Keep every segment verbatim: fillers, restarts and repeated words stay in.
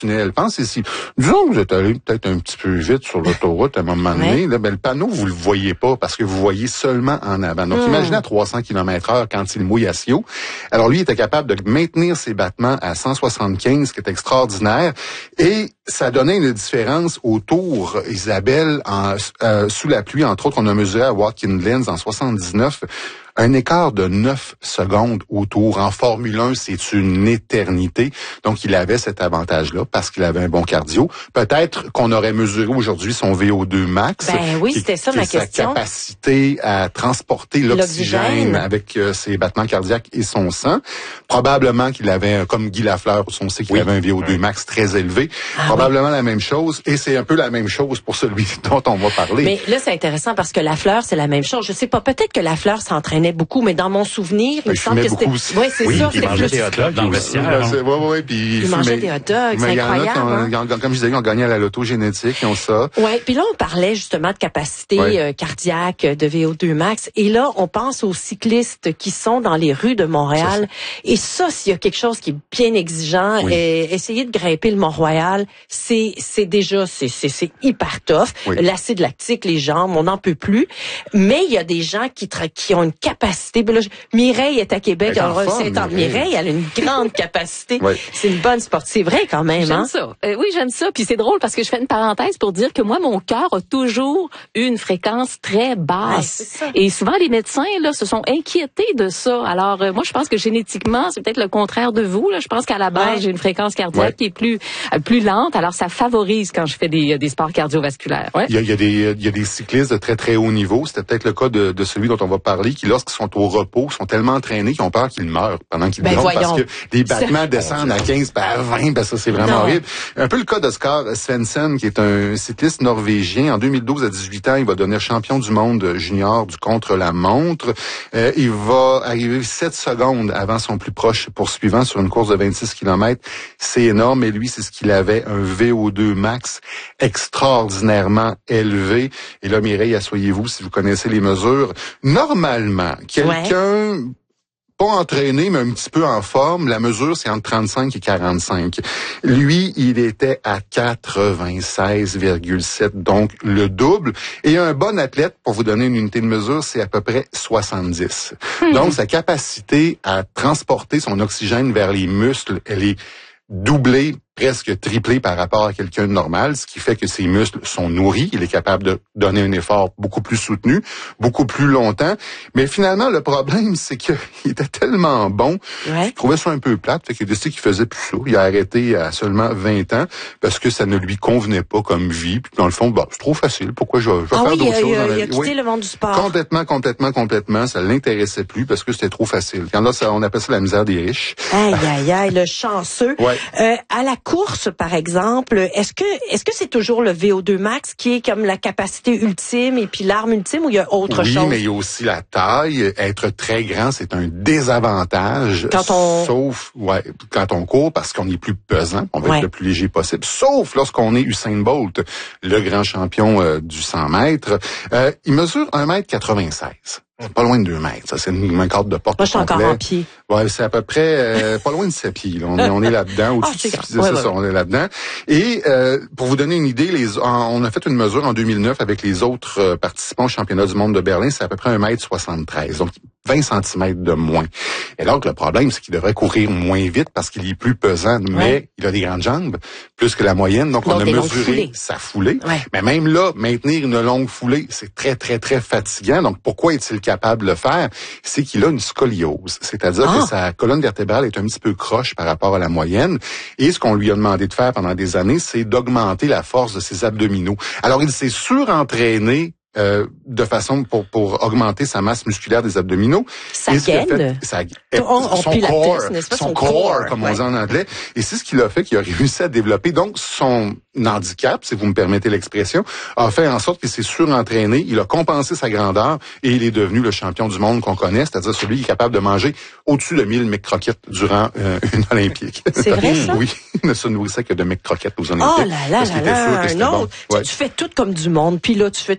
tunnel. Pensez si, disons que vous êtes allé peut-être un petit peu vite sur l'autoroute à un moment donné, ouais. là, ben, le panneau, vous le voyez pas parce que vous voyez seulement en avant. Donc, mmh. imaginez à trois cents kilomètres heure quand il mouille à Sio. Alors, lui, il était capable de maintenir ses battements à cent soixante-quinze, ce qui est extraordinaire. Et ça donnait une différence autour, Isabelle, en, euh, sous la pluie. Entre autres, on a mesuré à Watkins Glen en soixante-dix-neuf un écart de neuf secondes autour. En Formule un, c'est une éternité. Donc, il avait cet avantage-là parce qu'il avait un bon cardio. Peut-être qu'on aurait mesuré aujourd'hui son V O deux max. Ben oui, c'était ça ma question. Sa capacité à transporter l'oxygène, l'oxygène. avec euh, ses battements cardiaques et son sang. Probablement qu'il avait, comme Guy Lafleur, on sait qu'il oui. avait un V O deux max très élevé. Ah, Probablement oui. la même chose. Et c'est un peu la même chose pour celui dont on va parler. Mais là, c'est intéressant parce que Lafleur, c'est la même chose. Je sais pas, peut-être que Lafleur s'entraînait beaucoup, mais dans mon souvenir, il me semble que c'était... Oui, c'est oui, ça. Il mangeait des hot dogs dans le vestiaire. Oui, oui, puis il mangeait des hot dogs, c'est incroyable. Hein? Comme je disais, ils ont gagné à la loto génétique, ils ont ça. Oui, puis là, on parlait justement de capacité ouais. euh, cardiaque, de V O deux max, et là, on pense aux cyclistes qui sont dans les rues de Montréal, et ça, s'il y a quelque chose qui est bien exigeant, oui. et essayer de grimper le Mont-Royal, c'est c'est déjà, c'est c'est c'est hyper tough. Oui. L'acide lactique, les jambes, on n'en peut plus, mais il y a des gens qui tra- qui ont une capacité. Ben là, je, Mireille est à Québec, alors c'est en Mireille, elle a une grande capacité. Oui. C'est une bonne sportive, c'est vrai quand même. J'aime hein? ça. Euh, oui, j'aime ça. Puis c'est drôle parce que je fais une parenthèse pour dire que moi, mon cœur a toujours eu une fréquence très basse. Ouais, Et souvent, les médecins là se sont inquiétés de ça. Alors, euh, moi, je pense que génétiquement, c'est peut-être le contraire de vous. Là. Je pense qu'à la base, ouais. j'ai une fréquence cardiaque ouais. qui est plus euh, plus lente. Alors, ça favorise quand je fais des des sports cardiovasculaires. Ouais. Il y a, il y a des il y a des cyclistes de très très haut niveau. C'était peut-être le cas de, de celui dont on va parler, qui lorsqu'ils sont au repos, sont tellement entraînés qu'ils ont peur qu'ils meurent pendant qu'ils ben dorment parce que les battements descendent à quinze, à vingt, ben ça c'est vraiment non. horrible. Un peu le cas d'Oscar Svensson, qui est un cycliste norvégien. En deux mille douze, à dix-huit ans, il va devenir champion du monde junior du contre-la-montre. Euh, il va arriver sept secondes avant son plus proche poursuivant sur une course de vingt-six kilomètres. C'est énorme, et lui, c'est ce qu'il avait, un V O deux max extraordinairement élevé. Et là, Mireille, asseyez-vous si vous connaissez les mesures. Normalement, quelqu'un... Ouais. pas entraîné, mais un petit peu en forme, la mesure, c'est entre trente-cinq et quarante-cinq. Lui, il était à quatre-vingt-seize virgule sept, donc le double. Et un bon athlète, pour vous donner une unité de mesure, c'est à peu près soixante-dix. Mmh. Donc, sa capacité à transporter son oxygène vers les muscles, elle est doublée, presque triplé par rapport à quelqu'un de normal, ce qui fait que ses muscles sont nourris. Il est capable de donner un effort beaucoup plus soutenu, beaucoup plus longtemps. Mais finalement, le problème, c'est qu'il était tellement bon, ouais. il trouvait ça un peu plate, fait qu'il a décidé qu'il faisait plus ça. Il a arrêté à seulement vingt ans parce que ça ne lui convenait pas comme vie. Puis dans le fond, bah, c'est trop facile. Pourquoi je, je vais ah faire oui, d'autres il a, choses il a, dans la vie? Il a quitté oui. le monde du sport. Complètement, complètement, complètement. Ça l'intéressait plus parce que c'était trop facile. Quand là, ça, on appelle ça la misère des riches. Aïe, aïe, aïe, le chanceux. Ouais. Euh, à la course, par exemple, est-ce que est-ce que c'est toujours le V O deux max qui est comme la capacité ultime et puis l'arme ultime, ou il y a autre oui, chose? Oui, mais il y a aussi la taille. Être très grand, c'est un désavantage. Quand on... Sauf ouais, quand on court, parce qu'on est plus pesant, on va ouais. être le plus léger possible. Sauf lorsqu'on est Usain Bolt, le grand champion euh, du cent mètres. Euh, il mesure un mètre quatre-vingt-seize. C'est pas loin de deux mètres, ça. C'est une, une carte de porte. Moi, je suis encore en pied. Ouais, c'est à peu près euh, pas loin de sept pieds. Là. On est, on est là-dedans. Au-dessus oh, de c'est ouais, ça, ouais. on est là-dedans. Et euh, pour vous donner une idée, les, en, on a fait une mesure en deux mille neuf avec les autres euh, participants au championnat du monde de Berlin. C'est à peu près un mètre soixante-treize. Donc, vingt centimètres de moins. Et là, le problème, c'est qu'il devrait courir moins vite parce qu'il est plus pesant, mais ouais. il a des grandes jambes, plus que la moyenne. Donc, donc on a mesuré sa foulée. Ouais. Mais même là, maintenir une longue foulée, c'est très, très, très fatigant. Donc, pourquoi est-il capable de le faire? C'est qu'il a une scoliose. C'est-à-dire ah. que sa colonne vertébrale est un petit peu croche par rapport à la moyenne. Et ce qu'on lui a demandé de faire pendant des années, c'est d'augmenter la force de ses abdominaux. Alors, il s'est surentraîné Euh, de façon pour pour augmenter sa masse musculaire des abdominaux. Ça gaine. Ça, on, on son core, son, son core, comme ouais. on dit en anglais. Et c'est ce qu'il a fait, qu'il a réussi à développer. Donc, son handicap, si vous me permettez l'expression, a fait en sorte qu'il s'est surentraîné, il a compensé sa grandeur et il est devenu le champion du monde qu'on connaît, c'est-à-dire celui qui est capable de manger au-dessus de mille McCroquettes durant euh, une Olympique. C'est vrai, ça? Oui, il ne se nourrissait que de McCroquettes aux Olympiques. Oh là là là là, un autre. Ouais. Tu fais tout comme du monde, puis là, tu fais, tu manges tes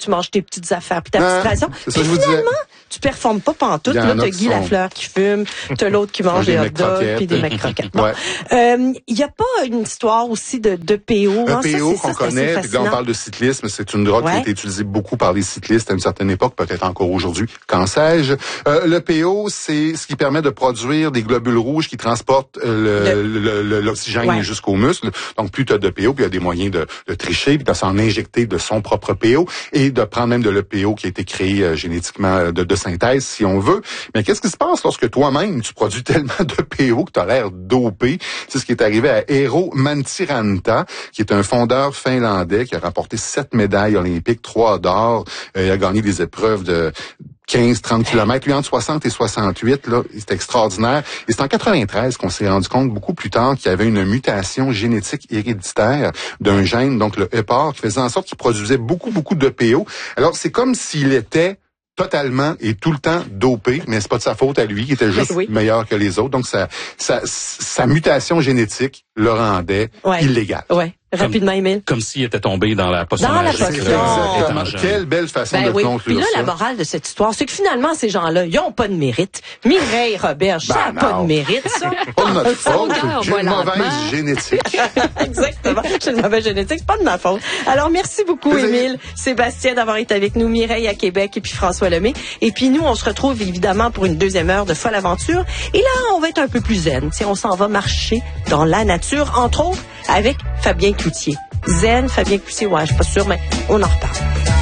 tes petites affaires, puis ta petite ration. Puis finalement, tu performes pas pantoute. Là, t'as Guy Lafleur qui fume, t'as l'autre qui mange des hot dogs, puis des mecs croquettes. Bon. Ouais. Euh, y a pas une histoire aussi de, de P O? Un P O qu'on connaît, puis là, on parle de cyclisme. C'est une drogue ouais. qui a été utilisée beaucoup par les cyclistes à une certaine époque, peut-être encore aujourd'hui. Qu'en sais-je? Euh, le P O, c'est ce qui permet de produire des globules rouges qui transportent euh, le, le, le, l'oxygène ouais. jusqu'aux muscles. Donc, plus tu as de P O, puis il y a des moyens de, de tricher, puis de s'en injecter de son propre P O et de prendre même de l'E P O qui a été créé euh, génétiquement de, de synthèse, si on veut. Mais qu'est-ce qui se passe lorsque toi-même, tu produis tellement de P O que tu as l'air dopé? C'est ce qui est arrivé à Eero Mantiranta, qui est un fondeur finlandais qui a remporté sept médailles olympiques, trois d'or. Euh, il a gagné des épreuves de quinze trente kilomètres. Lui, entre soixante et soixante-huit, là, c'est extraordinaire. Et c'est en quatre-vingt-treize qu'on s'est rendu compte, beaucoup plus tard, qu'il y avait une mutation génétique héréditaire d'un gène, donc le H P A R, qui faisait en sorte qu'il produisait beaucoup, beaucoup de P O. Alors, c'est comme s'il était totalement et tout le temps dopé, mais c'est pas de sa faute à lui, qui était juste oui. meilleur que les autres. Donc, sa, sa, sa mutation génétique le rendait ouais. illégal. Ouais. Rapidement, Émile. Comme s'il était tombé dans la potion Dans la potion. Quelle belle façon ben de oui. conclure Puis là, ça. la morale de cette histoire, c'est que finalement, ces gens-là, ils ont pas de mérite. Mireille Roberge, ben ça n'a pas de mérite, ça. C'est pas de notre faute. J'ai une mauvaise génétique. Exactement. J'ai une mauvaise génétique. C'est pas de ma faute. Alors, merci beaucoup, Émile, Sébastien, d'avoir été avec nous. Mireille à Québec et puis François Lemay. Et puis, nous, on se retrouve évidemment pour une deuxième heure de Folle Aventure. Et là, on va être un peu plus zen. T'sais, on s'en va marcher dans la nature, entre autres, avec Fabien Cloutier. Zen, Fabien Cloutier, ouais, je suis pas sûre, mais on en reparle.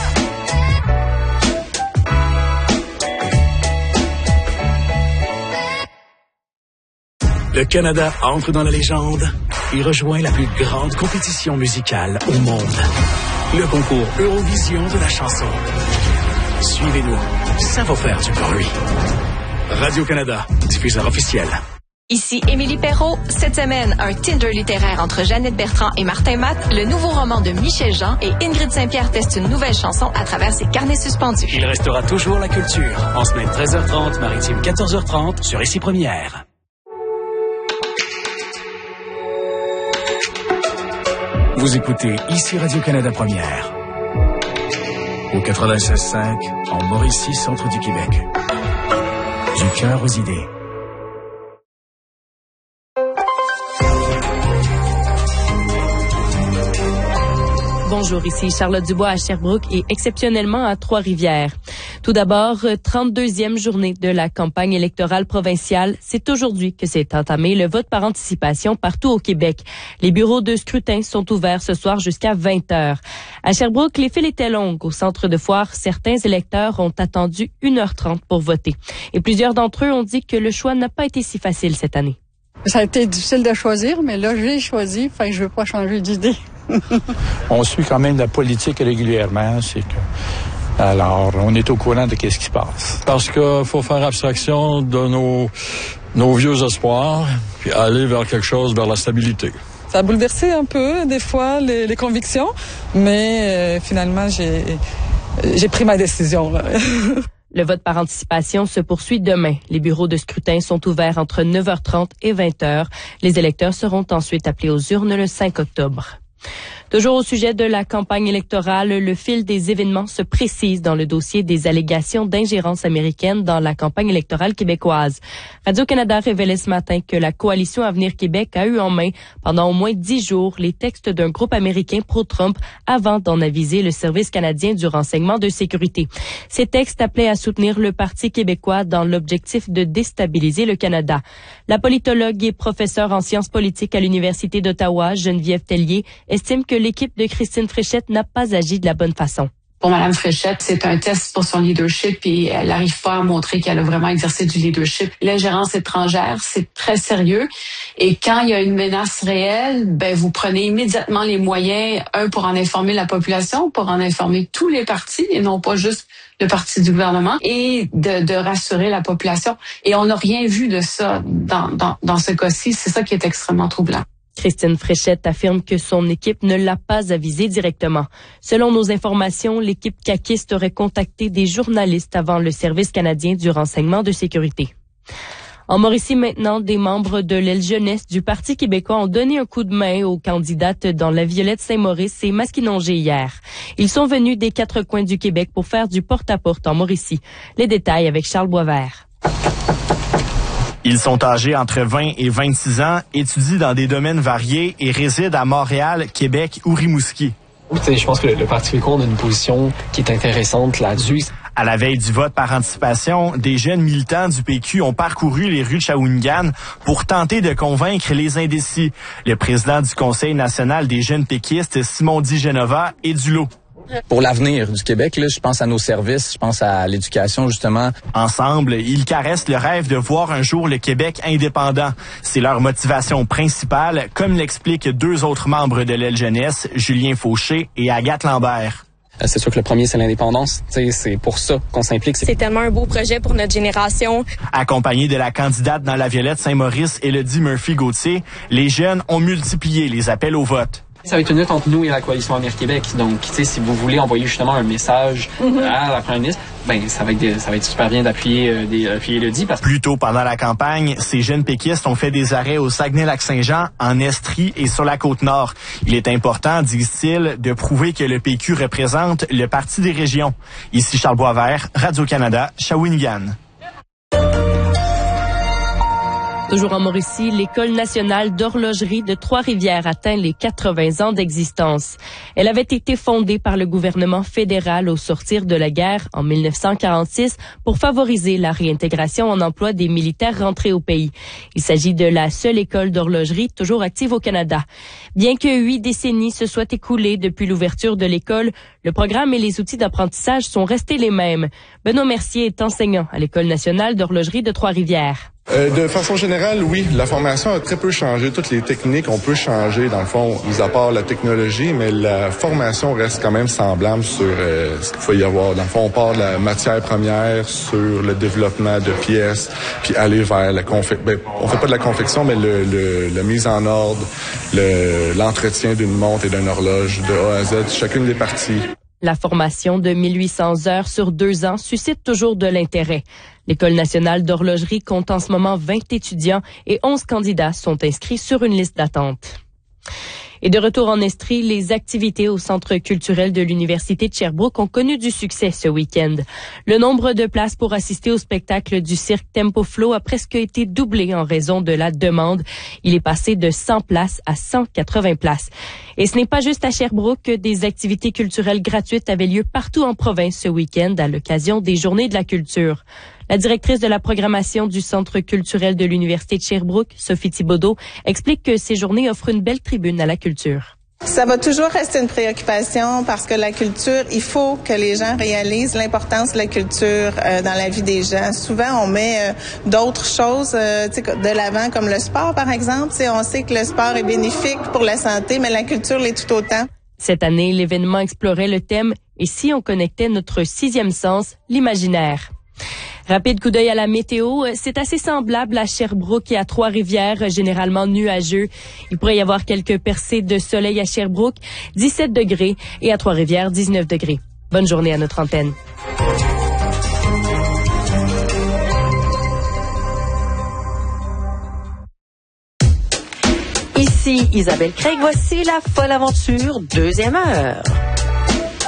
Le Canada entre dans la légende et rejoint la plus grande compétition musicale au monde. Le concours Eurovision de la chanson. Suivez-nous, ça va faire du bruit. Radio-Canada, diffuseur officiel. Ici Émilie Perrault. Cette semaine, un Tinder littéraire entre Jeannette Bertrand et Martin Matt, le nouveau roman de Michel Jean et Ingrid Saint-Pierre teste une nouvelle chanson à travers ses carnets suspendus. Il restera toujours la culture. En semaine treize heures trente, maritime quatorze heures trente sur Ici Première. Vous écoutez Ici Radio-Canada Première. Au quatre-vingt-seize cinq, en Mauricie, centre du Québec. Du cœur aux idées. Bonjour, ici Charlotte Dubois à Sherbrooke et exceptionnellement à Trois-Rivières. Tout d'abord, trente-deuxième journée de la campagne électorale provinciale. C'est aujourd'hui que s'est entamé le vote par anticipation partout au Québec. Les bureaux de scrutin sont ouverts ce soir jusqu'à vingt heures. À Sherbrooke, les files étaient longues. Au centre de foire, certains électeurs ont attendu une heure trente pour voter. Et plusieurs d'entre eux ont dit que le choix n'a pas été si facile cette année. Ça a été difficile de choisir, mais là, j'ai choisi, fait que je veux pas changer d'idée. On suit quand même la politique régulièrement, c'est que alors on est au courant de qu'est-ce qui se passe. Parce qu'il faut faire abstraction de nos nos vieux espoirs puis aller vers quelque chose, vers la stabilité. Ça a bouleversé un peu des fois les, les convictions, mais euh, finalement j'ai j'ai pris ma décision. Là. Le vote par anticipation se poursuit demain. Les bureaux de scrutin sont ouverts entre neuf heures trente et vingt heures. Les électeurs seront ensuite appelés aux urnes le cinq octobre. Toujours au sujet de la campagne électorale, le fil des événements se précise dans le dossier des allégations d'ingérence américaine dans la campagne électorale québécoise. Radio-Canada révélait ce matin que la coalition Avenir Québec a eu en main pendant au moins dix jours les textes d'un groupe américain pro-Trump avant d'en aviser le Service canadien du renseignement de sécurité. Ces textes appelaient à soutenir le Parti québécois dans l'objectif de déstabiliser le Canada. La politologue et professeure en sciences politiques à l'Université d'Ottawa, Geneviève Tellier, estime que l'équipe de Christine Fréchette n'a pas agi de la bonne façon. Pour Mme Fréchette, c'est un test pour son leadership et elle n'arrive pas à montrer qu'elle a vraiment exercé du leadership. L'ingérence étrangère, c'est très sérieux. Et quand il y a une menace réelle, ben vous prenez immédiatement les moyens, un, pour en informer la population, pour en informer tous les partis et non pas juste le parti du gouvernement, et de, de rassurer la population. Et on n'a rien vu de ça dans, dans, dans ce cas-ci. C'est ça qui est extrêmement troublant. Christine Fréchette affirme que son équipe ne l'a pas avisé directement. Selon nos informations, l'équipe caquiste aurait contacté des journalistes avant le Service canadien du renseignement de sécurité. En Mauricie maintenant, des membres de l'aile jeunesse du Parti québécois ont donné un coup de main aux candidates dans la Violette Saint-Maurice et Masquinongé hier. Ils sont venus des quatre coins du Québec pour faire du porte-à-porte en Mauricie. Les détails avec Charles Boisvert. Ils sont âgés entre vingt et vingt-six ans, étudient dans des domaines variés et résident à Montréal, Québec ou Rimouski. Je pense que le Parti québécois a une position qui est intéressante là-dessus. À la veille du vote par anticipation, des jeunes militants du P Q ont parcouru les rues de Shawinigan pour tenter de convaincre les indécis. Le président du Conseil national des jeunes péquistes, Simon Di Genova, est du lot. Pour l'avenir du Québec, là, je pense à nos services, je pense à l'éducation, justement. Ensemble, ils caressent le rêve de voir un jour le Québec indépendant. C'est leur motivation principale, comme l'expliquent deux autres membres de l'aile jeunesse, Julien Fauché et Agathe Lambert. C'est sûr que le premier, c'est l'indépendance. T'sais, c'est pour ça qu'on s'implique. C'est tellement un beau projet pour notre génération. Accompagnés de la candidate dans la Violette Saint-Maurice, Élodie Murphy-Gauthier, les jeunes ont multiplié les appels au vote. Ça va être une lutte entre nous et la Coalition Avenir Québec. Donc, tu sais, si vous voulez envoyer justement un message mm-hmm. à la première ministre, ben ça va être des, ça va être super bien d'appuyer euh, d'appuyer Élodie. Parce... Plus tôt pendant la campagne, ces jeunes péquistes ont fait des arrêts au Saguenay-Lac-Saint-Jean, en Estrie et sur la Côte-Nord. Il est important, disent-ils, de prouver que le P Q représente le Parti des régions. Ici Charles Boisvert, Radio-Canada, Shawinigan. Toujours en Mauricie, l'École nationale d'horlogerie de Trois-Rivières atteint les quatre-vingts ans d'existence. Elle avait été fondée par le gouvernement fédéral au sortir de la guerre en mille neuf cent quarante-six pour favoriser la réintégration en emploi des militaires rentrés au pays. Il s'agit de la seule école d'horlogerie toujours active au Canada. Bien que huit décennies se soient écoulées depuis l'ouverture de l'école, le programme et les outils d'apprentissage sont restés les mêmes. Benoît Mercier est enseignant à l'École nationale d'horlogerie de Trois-Rivières. Euh, de façon générale, oui, la formation a très peu changé. Toutes les techniques, on peut changer, dans le fond, mis à part la technologie, mais la formation reste quand même semblable sur euh, ce qu'il faut y avoir. Dans le fond, on part de la matière première sur le développement de pièces, puis aller vers la confection. Ben, on fait pas de la confection, mais le, le, la mise en ordre, le, l'entretien d'une montre et d'une horloge de A à Z, chacune des parties. La formation de mille huit cents heures sur deux ans suscite toujours de l'intérêt. L'École nationale d'horlogerie compte en ce moment vingt étudiants et onze candidats sont inscrits sur une liste d'attente. Et de retour en Estrie, les activités au Centre culturel de l'Université de Sherbrooke ont connu du succès ce week-end. Le nombre de places pour assister au spectacle du cirque Tempo Flow a presque été doublé en raison de la demande. Il est passé de cent places à cent quatre-vingts places. Et ce n'est pas juste à Sherbrooke que des activités culturelles gratuites avaient lieu partout en province ce week-end à l'occasion des Journées de la culture. La directrice de la programmation du Centre culturel de l'Université de Sherbrooke, Sophie Thibodeau, explique que ces journées offrent une belle tribune à la culture. Ça va toujours rester une préoccupation parce que la culture, il faut que les gens réalisent l'importance de la culture euh, dans la vie des gens. Souvent, on met euh, d'autres choses euh, de l'avant, comme le sport, par exemple. T'sais, on sait que le sport est bénéfique pour la santé, mais la culture l'est tout autant. Cette année, l'événement explorait le thème « Et si on connectait notre sixième sens, l'imaginaire ». Rapide coup d'œil à la météo, c'est assez semblable à Sherbrooke et à Trois-Rivières, généralement nuageux. Il pourrait y avoir quelques percées de soleil à Sherbrooke, dix-sept degrés, et à Trois-Rivières, dix-neuf degrés. Bonne journée à notre antenne. Ici Isabelle Craig, voici la folle aventure, deuxième heure.